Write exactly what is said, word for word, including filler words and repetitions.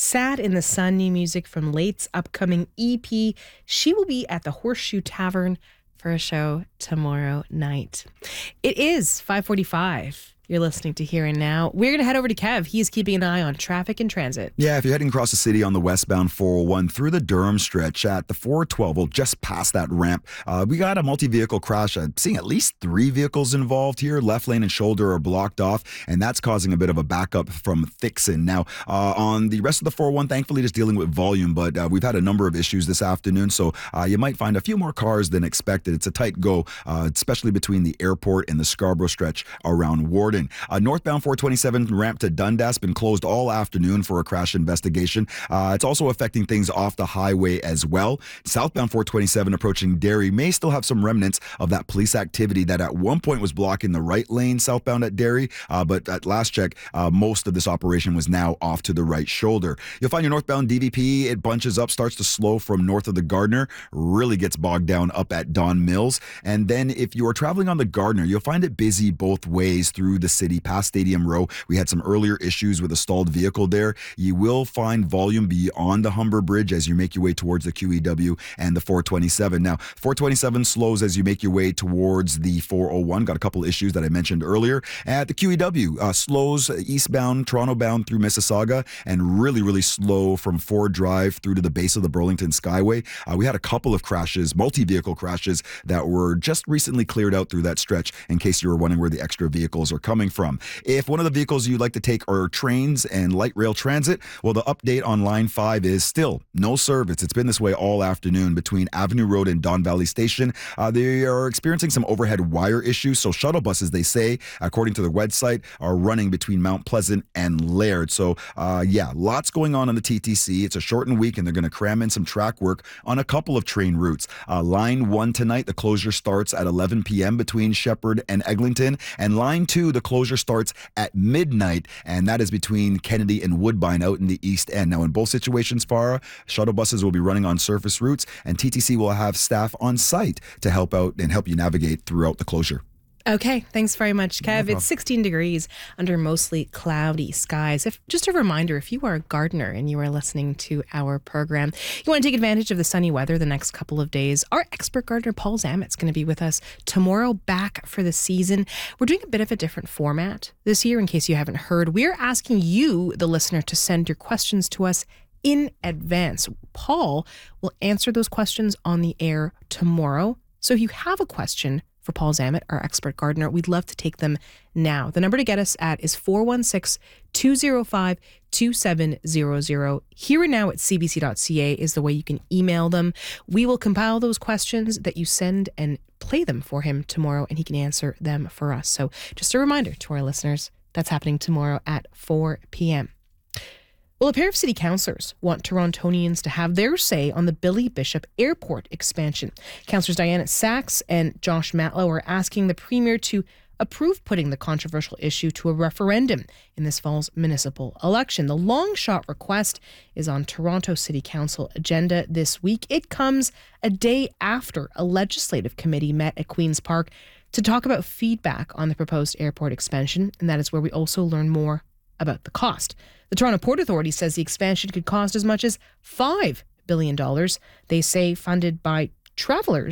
Sad in the Sun, new music from Late's upcoming E P. She will be at the Horseshoe Tavern for a show tomorrow night. It is five forty-five. You're listening to Here and Now. We're going to head over to Kev. He is keeping an eye on traffic and transit. Yeah, if you're heading across the city on the westbound four oh one through the Durham stretch at the four twelve, well, just past that ramp, uh, we got a multi-vehicle crash. I'm seeing at least three vehicles involved here. Left lane and shoulder are blocked off, and that's causing a bit of a backup from Thixon. Now, uh, on the rest of the four oh one, thankfully, just dealing with volume, but uh, we've had a number of issues this afternoon, so uh, you might find a few more cars than expected. It's a tight go, uh, especially between the airport and the Scarborough stretch around Warden. Uh, northbound four twenty-seven ramp to Dundas been closed all afternoon for a crash investigation. Uh, it's also affecting things off the highway as well. Southbound four twenty-seven approaching Derry may still have some remnants of that police activity that at one point was blocking the right lane southbound at Derry, uh, but at last check, uh, most of this operation was now off to the right shoulder. You'll find your northbound D V P, it bunches up, starts to slow from north of the Gardner, really gets bogged down up at Don Mills. And then if you're traveling on the Gardner, you'll find it busy both ways through the city, past Stadium Row. We had some earlier issues with a stalled vehicle there. You will find volume beyond the Humber Bridge as you make your way towards the Q E W and the four twenty-seven. Now, four twenty-seven slows as you make your way towards the four oh one. Got a couple issues that I mentioned earlier. At the Q E W, uh, slows eastbound, Toronto bound through Mississauga, and really, really slow from Ford Drive through to the base of the Burlington Skyway. Uh, we had a couple of crashes, multi-vehicle crashes, that were just recently cleared out through that stretch, in case you were wondering where the extra vehicles are coming from. If one of the vehicles you'd like to take are trains and light rail transit, well, the update on Line five is still no service. It's been this way all afternoon between Avenue Road and Don Valley Station. Uh, they are experiencing some overhead wire issues, so shuttle buses, they say, according to their website, are running between Mount Pleasant and Laird. So, uh, yeah, lots going on on the T T C. It's a shortened week, and they're going to cram in some track work on a couple of train routes. Uh, line one tonight, the closure starts at eleven p.m. between Shepherd and Eglinton, and Line two, the closure starts at midnight, and that is between Kennedy and Woodbine out in the East End. Now, in both situations, Farah, shuttle buses will be running on surface routes, and T T C will have staff on site to help out and help you navigate throughout the closure. Okay, thanks very much, Kev. No it's sixteen degrees under mostly cloudy skies. If just a reminder, if you are a gardener and you are listening to our program, you want to take advantage of the sunny weather the next couple of days, our expert gardener, Paul Zamet's going to be with us tomorrow, back for the season. We're doing a bit of a different format this year, in case you haven't heard. We're asking you, the listener, to send your questions to us in advance. Paul will answer those questions on the air tomorrow. So if you have a question for Paul Zamet, our expert gardener, we'd love to take them now. The number to get us at is four one six, two oh five, two seven zero zero. Here and now at c b c dot c a is the way you can email them. We will compile those questions that you send and play them for him tomorrow, and he can answer them for us. So just a reminder to our listeners, that's happening tomorrow at four p.m. Well, a pair of city councillors want Torontonians to have their say on the Billy Bishop Airport expansion. Councillors Diana Sachs and Josh Matlow are asking the Premier to approve putting the controversial issue to a referendum in this fall's municipal election. The long shot request is on Toronto City Council agenda this week. It comes a day after a legislative committee met at Queen's Park to talk about feedback on the proposed airport expansion, and that is where we also learn more about the cost. The Toronto Port Authority says the expansion could cost as much as five billion dollars. They say funded by travelers